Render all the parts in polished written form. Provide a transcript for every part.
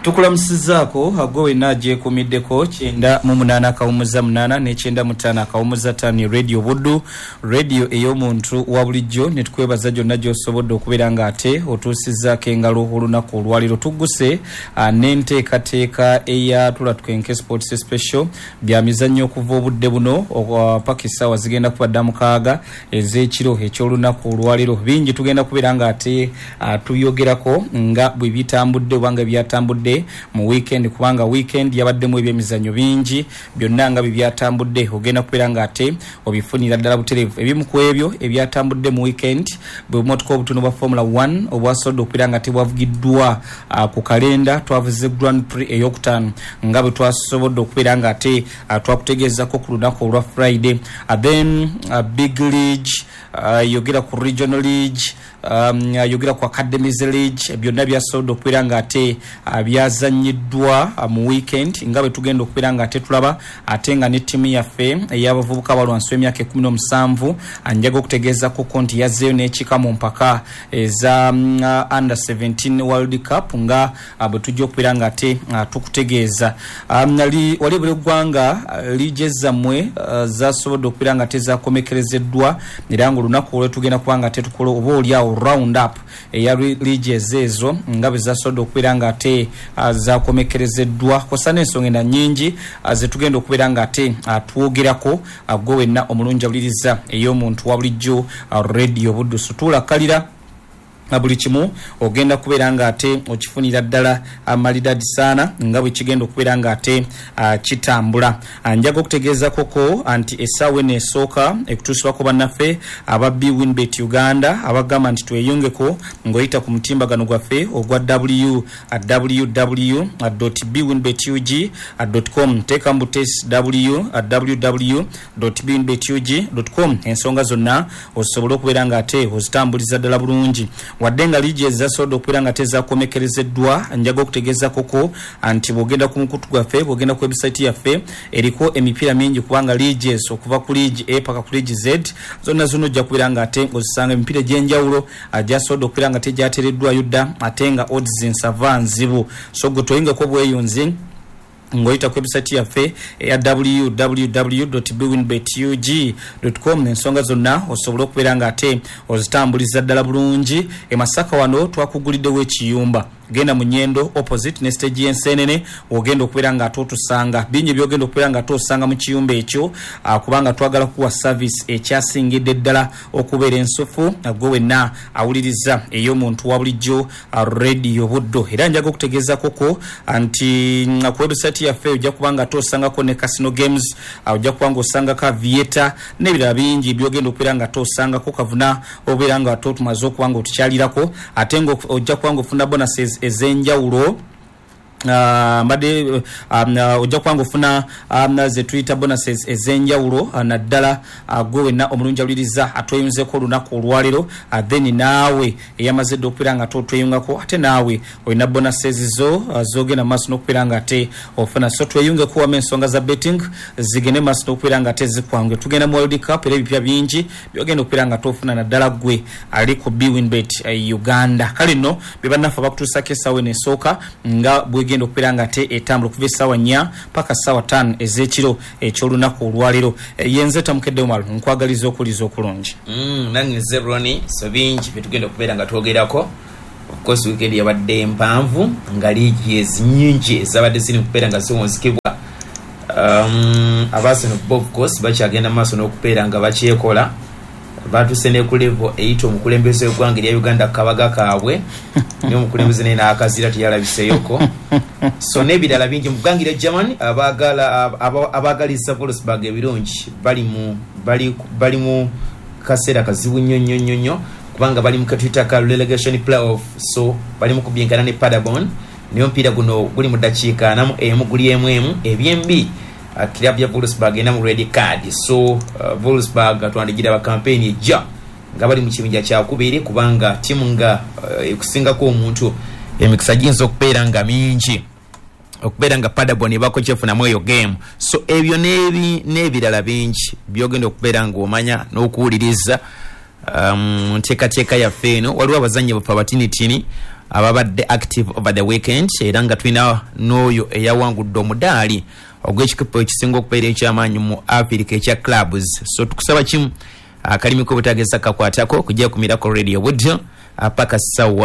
Tukulamusizaako agwe naje kumiddeko 9:8 ne 9:5 Radio Buddu radio ey'omuntu wa bulijjo ne tukwebaza gyonna gy'osobodde okubeera ng'ate otuusizzaako engalo olunaku olwaliro tugguse n'enteekateeka eya Tulatwenke Sports Special bya mizannyo okuva obudde buno paka essaawa zigenda kubadda 6 ez'ekiro eky'olunaku olwaliro bingi tugenda kubeera ng'ate tuyogerako nga bwe bitambudde oba nga byatambudde mu weekend kubanga weekend yabaddemu ebyemizannyo bingi byonna nga byatambudde ogenda kubeera ng'ate obifunira ddala butereevu ebimu ku ebyo ebyatambudde mu weekend bwe motoka obutono bwa Formula 1 obwasobodde okubeera ng'ate bwavugiddwa ku kalenda twavuze Grand Prix ey'okutaano nga bwe twasobodde okubeera ng'ate twakutegeezako ku lunaku olwa Friday then Big League yogera ku Regional League yogera ku Academies League byonna byasobodde okubeera ng'ate byazannyiddwa mu weekend nga bwe tugenda okubeera ng'ate tulaba ate nga ne ttiimu yaffe ey'abavubuka abalwansi w'emyaka 17 njaga okutegeezako ko nti yazzeeyo n'ekika mu mpaka eza Under 17 World Cup nga bwe tujja okubeera ng'ate tukutegeeza wali buli ggwanga liigi zammwe zasobodde okubeera ng'ate zakomekerezeddwa era ng'olunaku olwo tugenda kuba ng'ate tukola oba oliawo round up eya liigi ezo nga bwe zasobodde okubeera ng'ate zakomekerezeddwa kosa n'ensonga endala nnyingi zetugenda okubeera ng'ate twogerako gwe wenna omulungi awuliriza ey'omuntu wa bulijjo Radio Buddu sutuula kalira buli kimu ogenda kubeera ng'ate okifunira ddala amalidadi saana nga bwe kigenda okubeera ng'ate kitambula njaga okutegeeza koko anti essaawa eno esooka ekutuusibwako bannaffe aba Bwinbet Uganda abagamba nti tweyongeko ng'oyita ku mutimbagano gwaffe ogwa www.bwinbetug.com teeka mu butesi www.bwinbetug.com ensonga zonna osobole okubeera ng'ate ozitambuliza ddala bulungi wadde nga liigi ezasobodde okubeera nga tezakomekerezeddwa njaga okutegeeza koko anti bw'ogenda ku mukutu gwaffe bw'ogenda ku website yaffe eriko emipiira mingi kubanga liigi ezo okuva ku liigi A paka ku liigi Z zonna zino ojja kubeera ng'ate ozisanga emipiira egy'enjawulo gyasobodde okubeera nga tegyateereddwayo dda ate nga odds nsava nzibu so gwe toyingako bweyunzi ngoyita ku website yaffe ya www.bwinbetug.com ensonga zonna osobole okubeera ng'ate ozitambuliza ddala bulungi Masaka wano twakuguliddewo ekiyumba genda mu Nyendo opposite ne stage y'Ensenene ogenda okubeera ng'ate otusanga bingi byogenda okubeera ng'ate osanga mu kiyumba ekyo kubanga twagala kuwa service ekyasingidde ddala okubeera ensufu gwe wenna awuliriza ey'omuntu wa bulijjo Radio Buddu era njaga okutegeeza koko anti ku website yaffe ojja kuba ng'ate osangako ne casino games ojja kuba ng'osangako aviator n'ebirala bingi byogenda okubeera ng'ate osangako kavuna obeera ng'ate otumaze okuba ng'otukyalirako ate ng'ojja kuba ng'ofuna bonuses ezenjawulo mbadde ojja kuba ng'ofuna ze tuyita bonuses ezenjawulo naddala gwe wenna omulungi awuliriza atweyunzeko olunaku olwaliro then naawe eyamaze dde okubeera nga tweyungako ate naawe olina bonuses zo zogenda mu maaso n'okubeera ng'ate ofuna so tweyungeko wamu ensonga za betting zigende mu maaso n'okubeera ng'ate zikwange tugenda mu World Cup era ebipya bingi byogenda okubeera ng'ate ofuna naddala gwe ali ku Bwinbet Uganda kale nno bye bannaffe bakutuusako essaawa eno esooka nga bwegenda okubeera ng'ate etambula okuva essaawa 4 paka essaawa 5 ez'ekiro eky'olunaku olwaliro yenze tamukedde omalu nkwagaliza okuliza okulungi nange Zeroni so bingi betugenda okubeera nga twogerako of course weekend yabadde mpanvu nga liigi ezinyingi ezabadde ziri okubeera nga ziwunzikibwa Arsenal of course bakyagenda maaso n'okubeera nga bakyekola batuse ne ku level 8 omukulembeze w'eggwanga lya Uganda kabaga kaabwe ne omukulembeze ne nakazira tiyalabiseyoko so nebirala bingi mu ggwanga lya Germany abagaliza Wolfsburg ebirungi bali mu kaseera kazibu nnyo kubanga bali mu katwita ka relegation playoff so bali mu kubyenkana ne Paderborn niyo mpira guno guli mu dakiika namu guli emu ebyembi club ya Wolfsburg ena mu red card so Wolfsburg atwandigira ba campaign ejja nga bali mu kibinja kya kubiri kubanga timu nga ekusingako omuntu emikisa ginzo okubeera nga mingi okubeera nga Paderborn bako kyefuna mu eyo game so ebyo n'ebirala bingi byogenda okubeera nga omanya n'okuwuliriza nteekateeka yaffe eno waliwo abazannyi bafa batinitini ababadde active over the weekend era nga tulina n'oyo eyawangudde omudaali ogw'ekikopo ekisinga okubeera eky'amaanyi mu Africa ekya clubs. So tukusaba kimu akalimiko obutageza kakwatako kujja ku Miracle Radio Budjo paka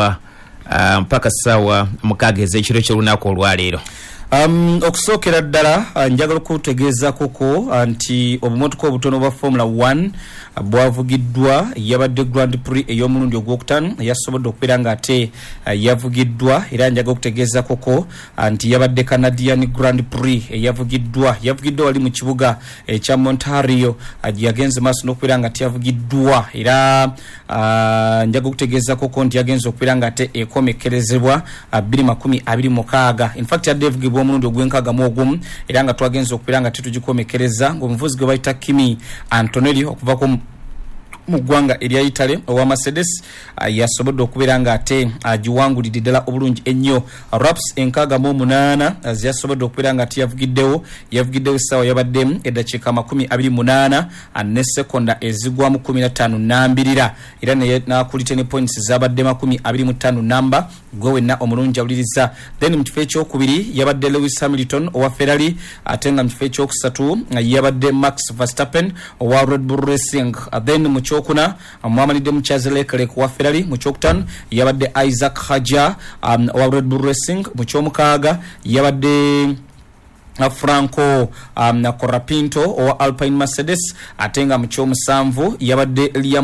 sawa mukaaga ez'ekiro ky'olunaku olwaleero. Okusookera ddala njagala okutegeeza koko nti obumotoka obutono bwa Formula 1 bwavugiddwa yabadde Grand Prix ey'omulundi ogwokutaano yasobodde okubeera nga ate yavugiddwa era njagala okutegeeza koko nti yabadde Canadian Grand Prix yavugiddwa wali mu kibuga ekya Ontario yagenze maaso n'okubeera nga ate yavugiddwa era njagala okutegeeza koko nti yagenze okubeera nga ate ekomekerezebwa 2026 in fact yadde evugibwa omulundi ogw'enkaaga mu ogumu era nga twagenze okubeera nga tetugikomekereza ng'omuvuzi gwe bayita Kimi Antonelli okuva mu ggwanga erya Italy owa Mercedes yasobodde okubeera nga ate agiwangulidde ddala obulungi ennyo. Raps 68 yasobodde okubeera nga ate yavugiddewo essaawa yabadde eddakiika 28 ne sekonda ezigwamu 15 era n'akulite ne points zabadde 25 namba gwe wenna omulungi awuliriza. Then mu kifo ekyokubiri yabadde Lewis Hamilton owa Ferrari ate nga mu kifo ekyokusatu yabadde Max Verstappen owa Red Bull Racing. Then mu kyokuna mwamalidde mu Charles Leclerc wa Ferrari. Mu kyokutaano yabadde Isaac Hadjar owa Red Bull Racing. Mu kyomukaaga yabadde Franco Corrapinto owa Alpine Mercedes ate nga mu ky'omusanvu yabadde Liam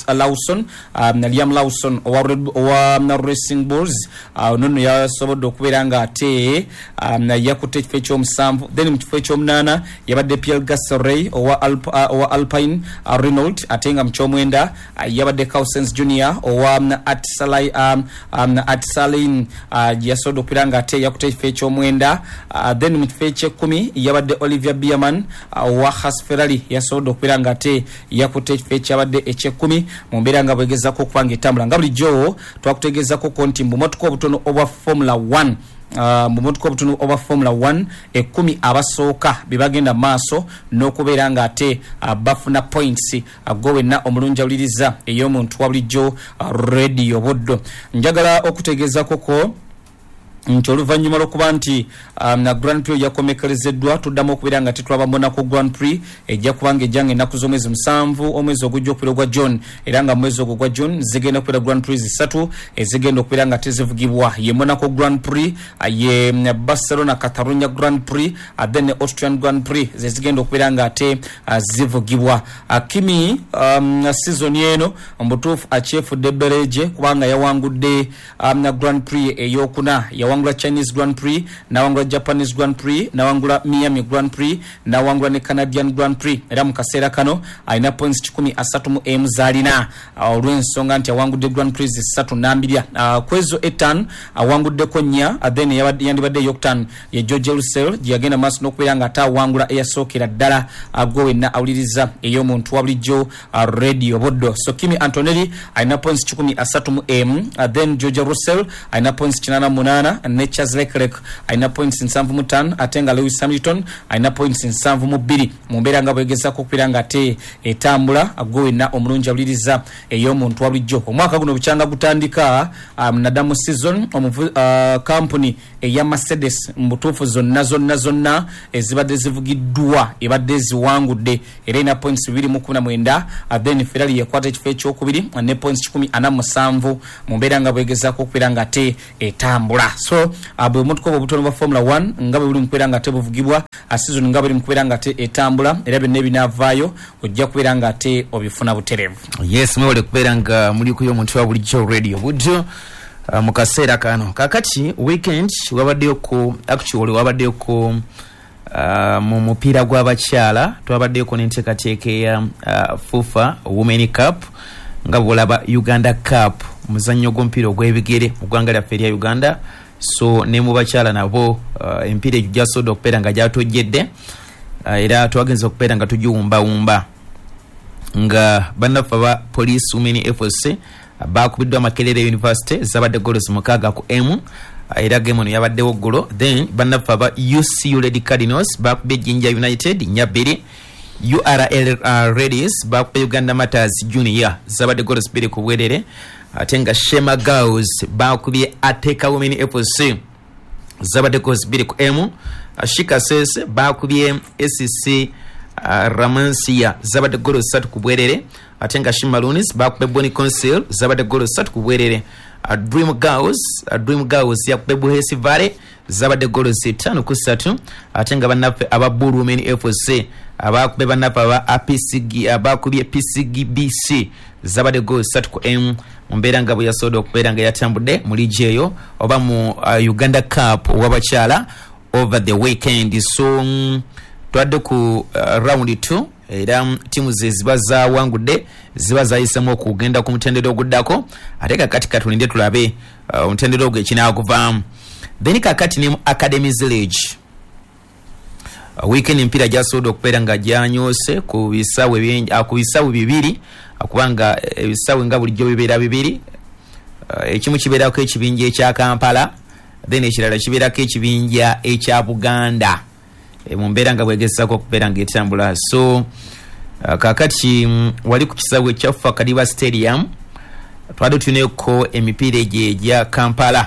Lawson owa Racing Bulls nono yasobodde okubeera nga ate yakutte ekifo eky'omusanvu. Then mu kifo eky'omunaana yabadde Pierre Gasly owa Alpine Renault ate nga mu ky'omwenda yabadde Carlos Jr owa Atsalin yasobodde okubeera nga ate yakutte ekifo eky'omwenda. Then mu kifo eky'ekumi yabadde Olivia Bierman wa Haas Ferrari yasobodde okubeera nga ate yakutte ekifo ekyabadde eky'ekumi mu mbeera nga bwegezaako okuba nga etambula nga bulijjo twakutegeezako ko nti mbumotoka obutono obwa Formula 1 mumotoka obutono obwa Formula 1 10 abasooka bebagenda maaso n'okubeera nga ate bafuna points gwe wenna omulungi awuliriza ey'omuntu wa bulijjo Radio Buddo. Njagala okutegeezako ko nti oluvannyuma lw'okuba nti na Grand Prix yakomekerezeddwa tuddamu okubeera nga tetwabambonako Grand Prix ejja kubanga ejjanga ennaku z'omwezi 7 omwezi ogujja okubeera ogwa June era nga mwezi ogwo gwa June zigenda okubeera Grand Prix 3 ezigenda okubeera nga tezivugibwa ye Monaco Grand Prix ye Barcelona Catalunya Grand Prix then Austrian Grand Prix zigenda okubeera nga ate zivugibwa. Kimi season eno omutuufu akyefudde Bereje kubanga yawangudde na Grand Prix eyokuna nawangula Chinese Grand Prix, nawangula Japanese Grand Prix, nawangula Miami Grand Prix, nawangula ne Canadian Grand Prix. Era mu kaseera kano alina points 13 mu emzalina olw'ensonga nti awangudde Grand Prix 32 kwezo etan awangudde ko nnya then yandibadde yoktan ye George Russell yagenda maaso n'okubeera nga atawangula eyasookera ddala agwo wenna awuliriza ey'omuntu wa bulijjo Radio Buddo. So Kimi Antonelli alina points 13 mu M then George Russell alina points 88 ne Charles Leclerc alina points 75 ate nga Lewis Hamilton alina points 72 mu mbeera nga bwegezako okubeera nga ate etambula agwo wenna omulungi awuliriza ey'omuntu wa bulijjo. Omwaka guno bukyanga gutandika nadamu season company eya Mercedes mbutuufu zonna ezibadde zivugiddwa ebadde ziwangudde era ina points 219 then Ferrari yakwata ekifo ekyokubiri ne points 47 mu mbeera nga bwegezako okubeera nga ate etambula. So bwe motoka obutono bwa Formula 1 nga buli mukubeera nga ate buvugibwa season nga buli mukubeera nga ate etambula era byonna ebinaavaayo ojja kubeera nga ate obifuna buterevu. Yes, mwewale kubeera nga muli kuyo omuntu wa bulijjo Radio Buddo mu kaseera kano kakati weekend wabaddeyo ku actually wabaddeyo ku mu mupiira gw'abakyala twabaddeyo n'enteekateeka ya FUFA Women Cup nga bwolaba Uganda Cup muzannyo gw'omupiira ogw'ebigere mu ggwanga lyaffe erya Uganda. So ne mu bakyala nabo empiira egyo gyasoodde okubeera nga gyatojjedde era twagenza okubeera nga tugiwumbawumba nga bannaffe aba Police Women FC bakubiddwa Makerere University zabadde goals 6 ku M era game ono yabaddewo golo. Then bannaffe aba UCU Lady Cardinals bakubye Jinja United nyabiri. URL Redies bakubye Uganda Matters Junior zabadde goals 2 ku bwerere atenga Shema Girls bakubye Ateka Women FC zabade goals 2-1. Shika Sese bakubye SC Ramansia zabade goals 3-2. Atenga Shimalunis bakubye Boni Council zabade goals 3-2. Dream Girls yakubye Buhesi Valley zabade goals 5-3. Atenga banafe ababuru Women FC abakubye banafe aba APCG abakubye PCGBC zabade goals 3-1. Mumbera ngabo yasodo okubera nga yatambude muri jeyo oba mu Uganda Cup wabachala over the weekend. So twadde ku round 2 era timu zibaza wangude zibaza isemo kugenda ku mutendero oguddako ate kakati katulinde tulabe omutendero ogwekina kuvamu. Then kakati ne Academy Village weekend mpira jasodo okubera nga janyose ku bisawe bibiri akubanga ebisawe nga bulijjo bibera bibiri. Ekimu kiberako ekibinja ekya Kampala then ekirala kiberako ekibinja ekya Buganda mu mbeera nga bwegesako okubera nga etambula. So kakati wali ku kisawe ekya Fakadiba Stadium twali tuneko emipiira egya Kampala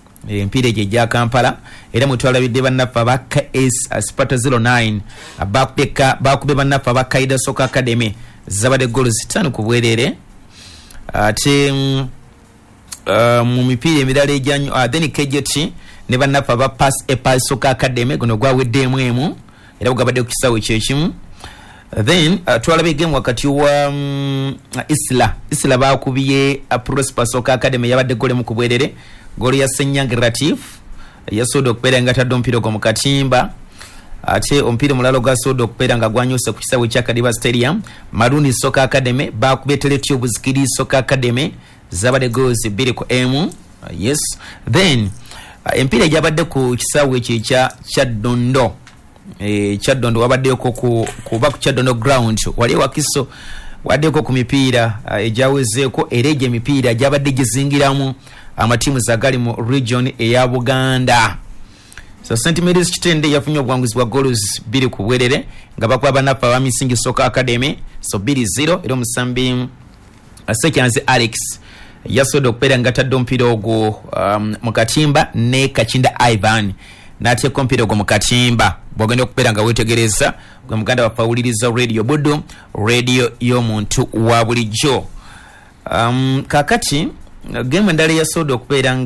era mwetwalabidde bannaffe aba KS Sparta 09 bakube bannaffe aba Kaida Soccer Academy zabade goals 5-2. Ate mu mipiira emirala ejyanyo then KJT ne bannaffe aba Pass Soccer Academy guno gwaweddemu emu era gubadde ku kisawe kyekimu. Then twalabe game wakati wa Isla bakubiye Prosper Soccer Academy yabadde gole mu kubwerere goli ya Senyanga Latif yasodo okupera nga taddo mpira go mu katimba. Ate ompira mulalo ga sodo okupera nga gwanyuse ku kisawe kya Kadiba Stadium Maruni Soccer Academy bakubye Teletube Zikiri Soccer Academy zabade goals 2-1. Yes. Then empira jabadde ku kisawe kya Chadondo Chadondo wabadde ko kuba ku Chadondo ground wali wakiso wadde ko ku mipiira ejawezeko ereje mipiira jabadde gizingiramu amatimu zagali mu region eya Buganda. So St. Mary's Kitende yafunye obwanguzi bwa goals 2-2 nga bakwa banapa ba Misingi Soccer Academy so 2-0 era musambi Sekyanzi Alex yasodo okupera nga taddo mpira ogwo mu katimba ne Kachinda Ivan nate kompira ogwo mu katimba bwogenda okupera nga wetegereza gwe muganda wafawuliriza radio Buddu radio y'omuntu wa bulijjo. Kakati game ndala ya sodo okupera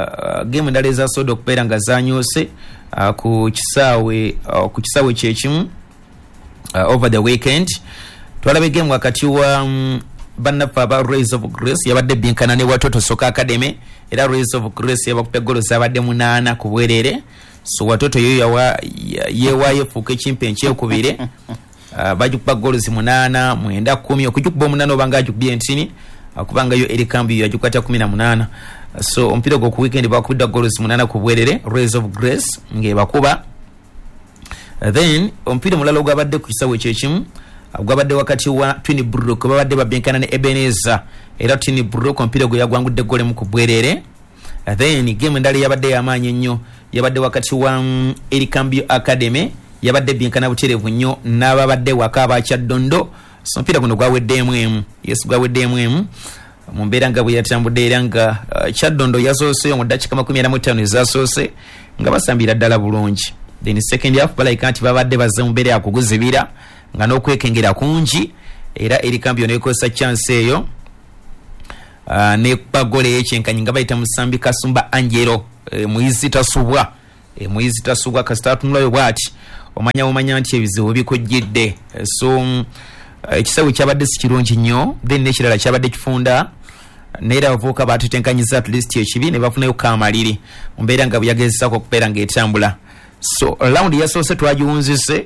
nga zanyose ku kisawe kyekimu over the weekend. Twalabe game wakati wa bannaffe aba Rays of Grace yabadde binkana ne Watoto Soccer Academy era Rays of Grace yabakupe golo zabadde 8 ku bwerere. So Watoto yewaye fuke chimpe nkyekubire bajukuba golo 8 9 10 okujukuba 8 obanga ajukubye ntini akubanga yo erikambi yajukwata 18. So ompira go ku weekend bakubidda goals 8 ku bwerere Rays of Grace nge bakuba. Then ompira mulalo gwabadde ku kisawe kyekimu gwabadde wakati wa Twin Brook babadde babenkana ne Ebenezer era Twin Brook ompira go yagwangudde gole mu ku bwerere. Then game ndali yabadde yamanyi nnyo yabadde wakati wa Erikambi Academy yabadde benkana buterevu nnyo n'ababadde wakaba Chadondo. So mpira guno gwaweddemu emu. Yes gwaweddemu mu mbeera nga bwe yatambudde era nga Chadondo yasoose mu dakika 15 ezasoose nga basambira ddala bulungi. Then second half balika anti babadde bazze mu mbeera yakuguzibira nga n'okwekengera kungi era Erikambi nekosa chance eyo ne bagole ekyenkanyi nga bayita Musambi Kasumba Angelo Muizi tasubwa kasitatunulayo bwati omanya nti ebizibu bikujjidde. So ekisawe kyabadde sikirungi nnyo then nekirala kyabadde kifunda neera bavuuka batutenkanyiza at least ekibi ne bafunayo kamaliri mu mbeera nga buyagezesako okubeera ng'etambula. So round yasoose twagiwunzise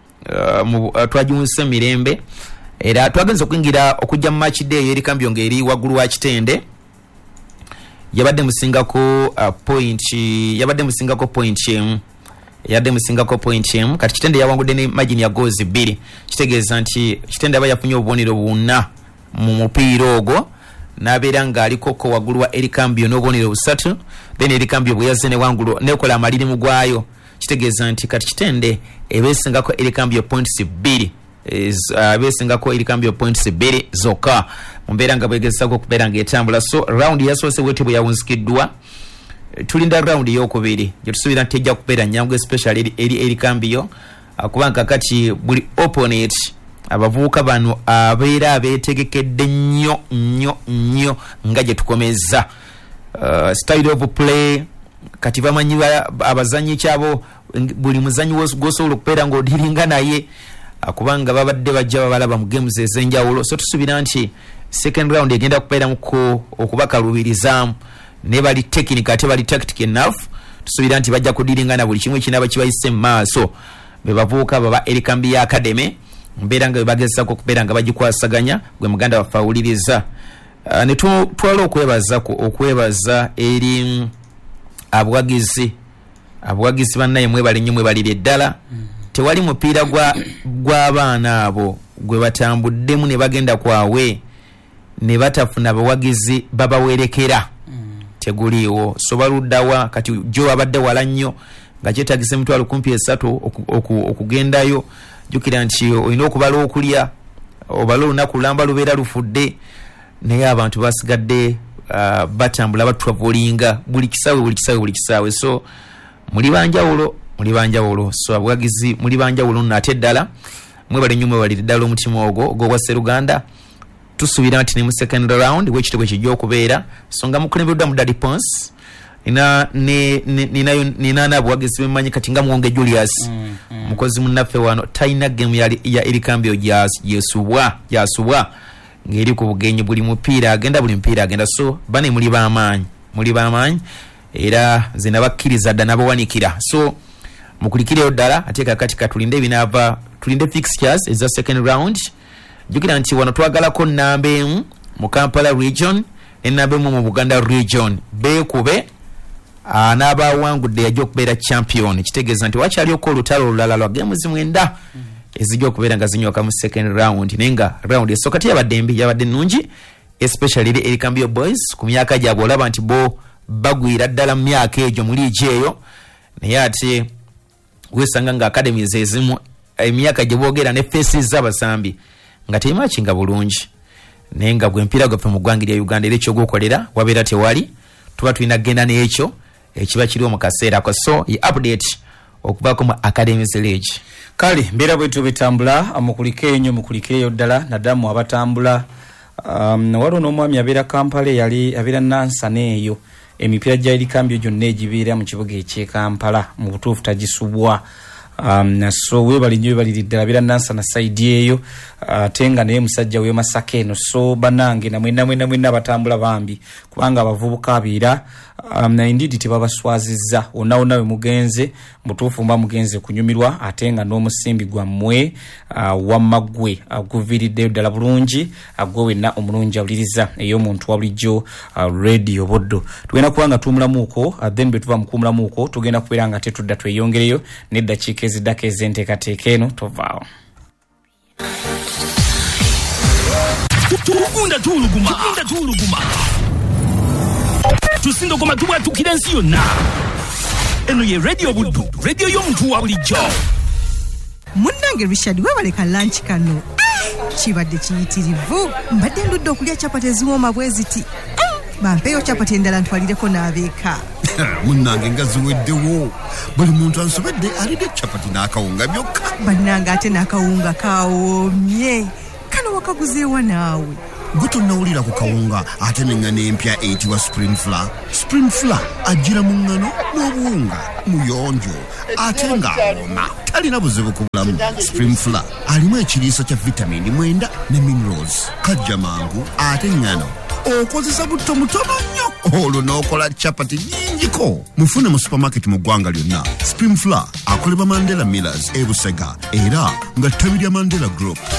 mirembe era twagenza okuyingira okujja mu match day Erikambi ng'eri waggulu wa Kitende yabadde musingako point emu kati Kitende yawangudde ne margin ya goals 2 kitegeeza nti Kitende aba yafunye obubonero 4 mu mupiira ogwo n'abeera ng'alikoko waggulu wa Erikambi n'obubonero 3 then Erikambi bwe yazze ne wangulu nekola amaliri mu gwayo kitegeeza nti kati Kitende ebeesingako Erikambi points 2 besingako Erikambyo points 2 zokka mumbeera nga bwegezako okubeera ng'etambula. So round yasoose bwete bwe yawunzikiddwa. Tulinda round ey'okubiri gye tusuubira nti ejja kubeera nnyangu especially eri Erikambyo kubanga kati buli opponent abavubuka bano abeera abeetegekedde nnyo nga gye tukomeza style of play kati bamanyi abazanyi kyabo buli muzanyi gwosobola okubeera ng'odiringa naye kubanga babadde bajja babalaba mu games ez'enjawulo. So tusuubira nti second round egenda kubeera muko okubakalubirizaamu ne bali technical ate bali tactic enough. Tusuubira nti bajja kudiringa na buli kimu kinaba kibayise mu maaso be bavubuka baba Erikambyo Academy mbeera nga bagezako okubeera nga bagikwasaganya gwe muganda wafawuliriza. Ne twala okwebaza eri abuwagizi bannaye mwebale nnyo mwebalire eddala. Tewali mupiira gw'abaana abo gwe batambuddemu ne bagenda kwawe ne batafuna abawagizi babawerekera teguliiwo. So baluddawa kati jo abadde wala nnyo nga kyetagisa emitwalo 13 okugendayo. Jukira nti olina okubala okulya obala olunaku lulamba lubeera lufudde naye abantu basigadde batambula batwavolinga buli kisaawe. So muli banjawulo so abawagizi muli banjawulo nate ddala mwebale nnyo mwebali ddala omutima ogwo gwa Sseruganda. Tusuubira nti ne mu second round wekitibwe kijja okubeera so nga mukulembeddwa mu Daddy Pons nina abawagizi bemanyi kati nga Mwonge Julius mukozi munnaffe wano talina game ya Erikambyo yasubwa ng'eri ku bugenyi buli mupiira agenda. So bane muli b'amaanyi era zina bakkiriza dda nabawanikira. So mukulikireyo ddala ate kakati katulinde ebinaava tulinde fixtures eza second round. Jukira nti wano twagalako nnamba emu mu Kampala region ennamba emu mu Buganda region beekube n'abawangudde yajja okubeera champion. Kitegeeza nti wakyalioko olutalo olulala lwa games 9 ezijja okubeera nga zinyoka mu second round naye nga round esooka teyabadde mbi yabadde nnungi especially eri Erikambyo boys ku myaka gyabwe olaba nti bo bagwira ddala mu myaka egyo mu liigi eyo naye ate weesanga nga academies ezimu emyaka gye boogera ne faces z'abasambi nga temakinga bulungi naye nga gw'empiira gwaffe mu ggwanga lya Uganda era ekyogwokolera wabeera tewali tuba tulina kgenda n'ekyo ekiba kiriwo mu kaseera ako. So ye update okuvaako mu academies league kale mbeera bwetu bitambula mukulikeyo ddala naddamu abatambula. Waliwo n'omwami abeera Kampala yali abeera Nansana eyo emipiira gya Erikambyo gyonna egibeera mu kibuga eky'e Kampala mu butuufu tagisubwa. So webali nnyo bali ddala beera Nansana side eyo ate nga naye musajja we Masaka eno. So banange namwena batambula bambi kubanga abavubuka abeera indeed tebabaswazizza wonna we mugenze mutuufu mba mugenze kunyumirwa ate nga n'omusimbi gwammwe wamaggwe guviiriddeyo ddala bulungi gwe wenna omulungi awuliriza ey'omuntu wa bulijjo Radio Buddu. Tugenda kuba nga tuwumulamuuko then bwe tuva mu kuwumulamuuko tugenda kubeera nga tetudda tweyongereyo n'eddakiika eziddako ez'enteekateeka eno tovaawo. Tukunda tuluguma tusinga goma tubwatukira ensi yonna. Eno ye Radio Buddu, radio y'omuntu wa bulijjo. Munnange Richard webaleka lunch kano kibadde kiyitirivu mbadde ndudde okulya chapati eziwooma bwe ziti bampeeyo chapati endala ntwalireko n'abeeka. Munnange nga ziweddewo buli muntu ansobedde alidde chapati n'akawunga byokka. Bannange ate n'akawunga kawoomye kano wakaguzeewa naawe. Gwe tonnawulira ku kawunga ate n'engano empya eyitibwa Spring Flour. Spring Flour ajjira mu ngano n'obuwunga muyonjo ate ng'awoma talina buzibu ku bulamu. Spring Flour alimu ekiriisa kya vitamini 9 ne minerals kajja mangu ate ngano okozesa butto mutono nnyo olwo n'okola chapati nnyingiko. Mufune mu supermarket mu ggwanga lyonna. Spring Flour akolebwa Mandela Millers e Busega era nga ttabirya Mandela Group.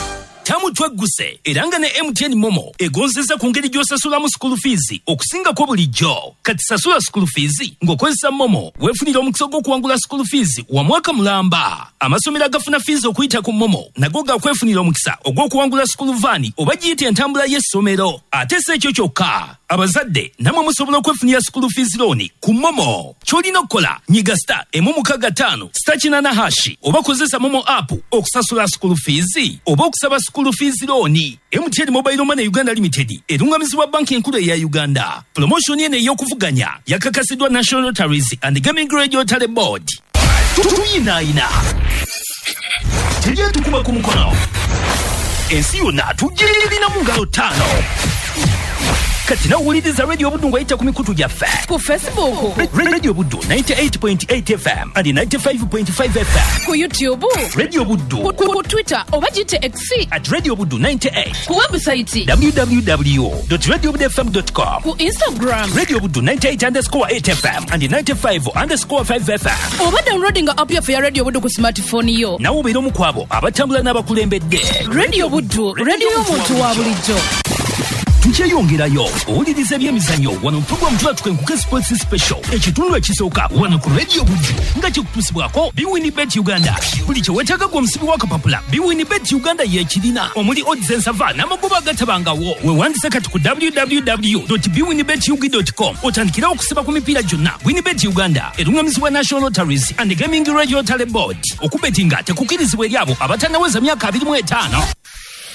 tamu twegguse era nga ne MTN Momo egonzeza ku ngeri gy'osasulamu school fees okusingako bulijjo. Kati sasula school fees ng'okozesa Momo weefunira omukisa gw'okuwangula school fees wa mwaka mulamba. Amasomero agafuna fees okuyita ku Momo nago gakwefunira omukisa ogw'okuwangula school van oba giyite entambula y'essomero. Ate si ekyo kyokka, abazadde namwe musobola okwefunira school fees loan ku Momo. Ky'olina okukola nyiga *165 *8# oba kozesa Momo app okusasula school fees oba okusaba school fees loan. MTN Mobile Money Uganda Limited erungamizibwa banki enkulu eya Uganda. Promotion eno ey'okuvuganya yakakasidwa National Lotteries and Gaming Regulatory Board. Tuyinaayina teryetukuba ku mukono, ensi yonna tugirina mu ngalo 5. Kati nawuliriza Radio Buddu ng'ayita ku mikutu gyaffe ku Facebook Radio Buddu 98.8 FM and 95.5 FM, ku YouTube Radio Buddu, ku Twitter oba gite X @Radio Buddu 98, ku website www.radiobuddufm.com, ku Instagram Radio Buddu 98_8 FM and 95_5 FM, oba downloading app yaffe ya Radio Buddu ku smartphone yo. nawo beera omu kwabo abatambula n'abakulembedde. Radio Buddu, radio y'omuntu wa bulijjo. Tukyeyongerayo owuliriza ebyemizannyo wano program tulatwenkuke sports special ekitundu ekisooka wano ku Radio Buddu nga kikutusibwako BWinBet Uganda. Buli kyeweetaaga gwe omusibi w'akapapula BWinBet Uganda yeekirina, omuli odds ensava n'amagoba agatabangawo. Weewandise kati ku www.bwinbetug.com otandikira okusiba ku mipiira gyonna. WinBet Uganda erungamizibwa National Lotteries and Gaming Regulatory Board. Okubetinga tekukirizibwa eri abo abatannaweza myaka 25.